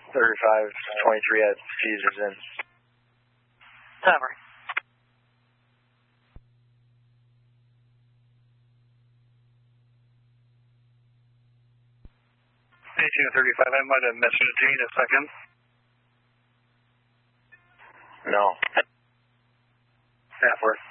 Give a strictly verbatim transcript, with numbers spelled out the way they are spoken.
thirty-five twenty-three at Caesars in. Cover. eighteen thirty-five, I might have messaged Gene a second. No. Half worth.